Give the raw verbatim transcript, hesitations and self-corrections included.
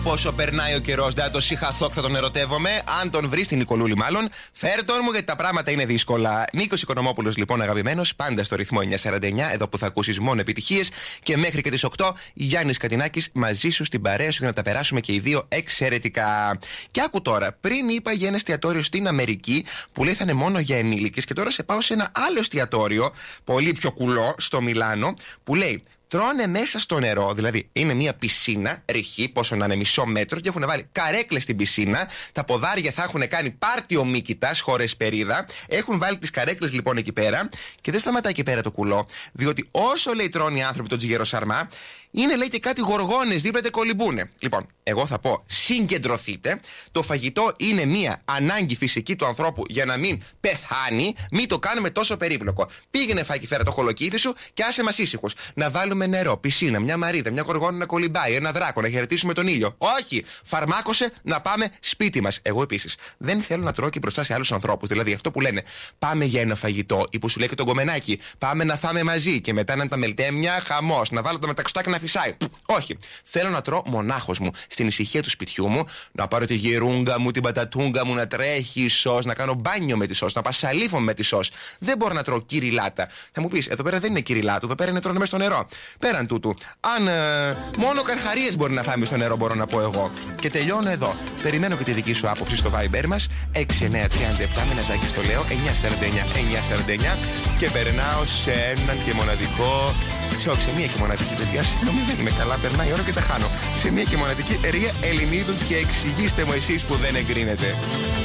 Πόσο περνάει ο καιρός, δεν θα το συχαθώ, θα τον ερωτεύομαι. Αν τον βρει στην Νικολούλη, μάλλον, φέρ τον μου γιατί τα πράγματα είναι δύσκολα. Νίκος Οικονομόπουλος, λοιπόν, αγαπημένος, πάντα στο ρυθμό εννιακόσια σαράντα εννιά, εδώ που θα ακούσεις μόνο επιτυχίες. Και μέχρι και τις οκτώ, Γιάννης Κατινάκης μαζί σου στην παρέα σου για να τα περάσουμε και οι δύο εξαιρετικά. Και άκου τώρα, πριν είπα για ένα εστιατόριο στην Αμερική που λέει θα είναι μόνο για ενήλικες, και τώρα σε πάω σε ένα άλλο εστιατόριο, πολύ πιο κουλό, στο Μιλάνο, που λέει. Τρώνε μέσα στο νερό, δηλαδή είναι μια πισίνα, ρηχή, πόσο να είναι, μισό μέτρο, και έχουν βάλει καρέκλες στην πισίνα. Τα ποδάρια θα έχουν κάνει πάρτι ομίκητας, χωρίς περίδα. Έχουν βάλει τις καρέκλες λοιπόν εκεί πέρα, και δεν σταματάει εκεί πέρα το κουλό, διότι όσο λέει τρώνε οι άνθρωποι τον τζιγεροσαρμά, είναι λέει και κάτι γοργόνες δίπλα και κολυμπούνε. Λοιπόν, εγώ θα πω συγκεντρωθείτε. Το φαγητό είναι μια ανάγκη φυσική του ανθρώπου για να μην πεθάνει. Μην το κάνουμε τόσο περίπλοκο. Πήγαινε φάει και φέρα το κολοκύθι σου και άσε μας ήσυχους. Να βάλουμε νερό, πισίνα, μια μαρίδα, μια γοργόνα να κολυμπάει, ένα δράκο, να χαιρετήσουμε τον ήλιο. Όχι! Φαρμάκωσε να πάμε σπίτι μας. Εγώ επίσης δεν θέλω να τρώω και μπροστά σε άλλους ανθρώπους. Δηλαδή αυτό που λένε πάμε για ένα φαγητό, ή που σου λέει και τον κομμενάκι, πάμε να φάμε μαζί και μετά να τα μελτέμια, χαμός, να βάλω το μεταξωτάκι να φυσάει. Όχι. Θέλω να τρώω μονάχος μου, στην ησυχία του σπιτιού μου, να πάρω τη γυρούγκα μου, την πατατούγκα μου, να τρέχει η σως, να κάνω μπάνιο με τη σως, να πασαλίφω με τη σως. Δεν μπορώ να τρώω κυριλάτα. Θα μου πεις, εδώ πέρα δεν είναι κυριλάτο, εδώ πέρα είναι τρώνε μέσα στο νερό. Πέραν τούτου, αν ε, μόνο καρχαρίες μπορεί να φάμε στο νερό, μπορώ να πω εγώ. Και τελειώνω εδώ. Περιμένω και τη δική σου άποψη στο Viber μας έξι εννιά τρία επτά με ναζάκι στο λέω εννιακόσια σαράντα εννιά εννιακόσια σαράντα εννιά και περνάω σε έναν και μοναδικό. Σε, όχι, σε μία και μοναδική, παιδιά, συγγνώμη, δεν είμαι καλά, περνάει η ώρα και τα χάνω. Σε μία και μοναδική Ρία Ελληνίδων, και εξηγήστε μου εσείς που δεν εγκρίνετε.